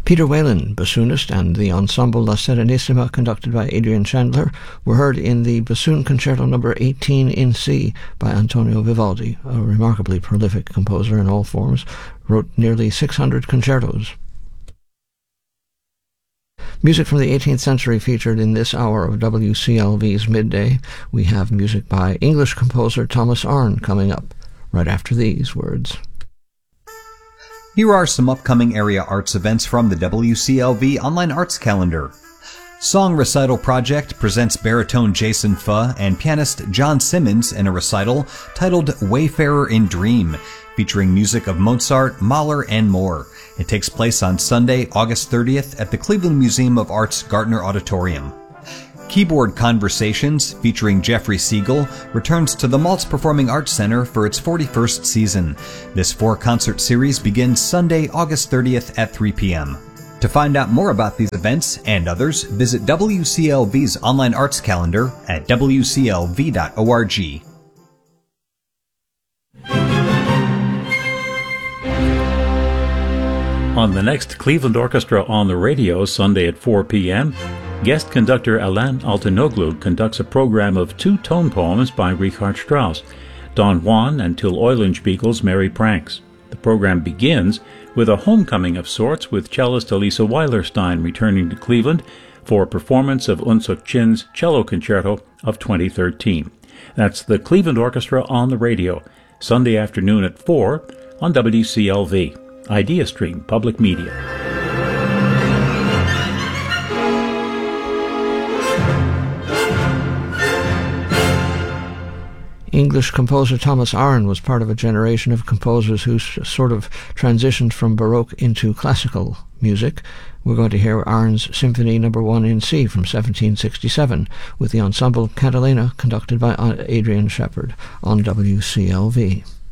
Peter Whalen, bassoonist, and the Ensemble La Serenissima, conducted by Adrian Chandler, were heard in the Bassoon Concerto No. 18 in C by Antonio Vivaldi, a remarkably prolific composer in all forms, wrote nearly 600 concertos. Music from the 18th century featured in this hour of WCLV's Midday. We have music by English composer Thomas Arne coming up right after these words. Here are some upcoming area arts events from the WCLV Online Arts Calendar. Song Recital Project presents baritone Jason Fuh and pianist John Simmons in a recital titled Wayfarer in Dream, featuring music of Mozart, Mahler, and more. It takes place on Sunday, August 30th at the Cleveland Museum of Art's Gartner Auditorium. Keyboard Conversations, featuring Jeffrey Siegel, returns to the Maltz Performing Arts Center for its 41st season. This 4-concert series begins Sunday, August 30th at 3 p.m. To find out more about these events and others, visit WCLV's online arts calendar at wclv.org. On the next Cleveland Orchestra on the Radio, Sunday at 4 p.m., guest conductor Alain Altinoglu conducts a program of 2 tone poems by Richard Strauss, Don Juan and Till Eulenspiegel's Merry Pranks. The program begins with a homecoming of sorts, with cellist Elisa Weilerstein returning to Cleveland for a performance of Eunsook Chin's Cello Concerto of 2013. That's the Cleveland Orchestra on the Radio, Sunday afternoon at 4 on WCLV. Idea Stream Public Media. English composer Thomas Arne was part of a generation of composers who sort of transitioned from Baroque into classical music. We're going to hear Arne's Symphony No. 1 in C from 1767 with the Ensemble Cantilena conducted by Adrian Shepard on WCLV.